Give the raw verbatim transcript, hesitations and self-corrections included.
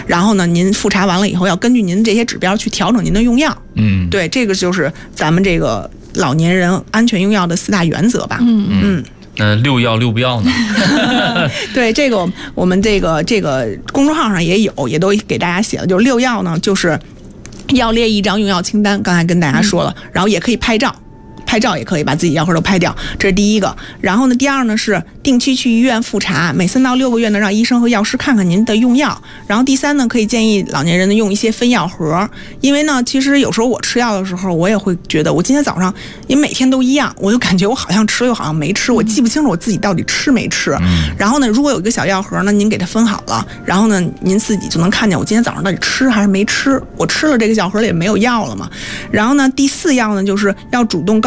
然后呢，您复查完了以后，要根据您这些指标去调整您的用药。 嗯， 对，这个就是咱们这个老年人安全用药的四大原则吧。 嗯嗯。 那、呃、六要六不要呢？ 对，这个我们这个这个公众号上也有，也都给大家写了，就是六要呢，就是要列一张用药清单，刚才跟大家说了，嗯、然后也可以拍照。拍照也可以把自己药盒都拍掉，这是第一个。然后呢，第二呢是定期去医院复查，每三到六个月呢让医生和药师看看您的用药。然后第三呢，可以建议老年人呢用一些分药盒，因为呢，其实有时候我吃药的时候，我也会觉得我今天早上因为每天都一样，我就感觉我好像吃了又好像没吃，我记不清楚我自己到底吃没吃。 嗯、 然后呢，如果有一个小药盒呢，您给它分好了，然后呢，您自己就能看见我今天早上到底吃还是没吃，我吃了这个药盒里也没有药了嘛。然后呢，第四样呢就是要主动告